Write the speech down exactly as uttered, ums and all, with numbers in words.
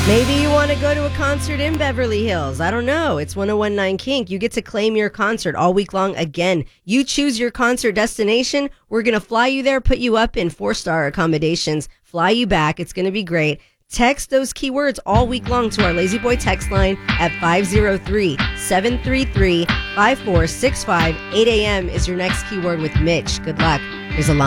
Maybe you want to go to a concert in Beverly Hills. I don't know. It's ten nineteen Kink. You get to claim your concert all week long. Again, you choose your concert destination. We're going to fly you there, put you up in four-star accommodations, fly you back. It's going to be great. Text those keywords all week long to our Lazy Boy text line at five oh three, seven three three, five four six five. eight a.m. is your next keyword with Mitch. Good luck. There's a lot.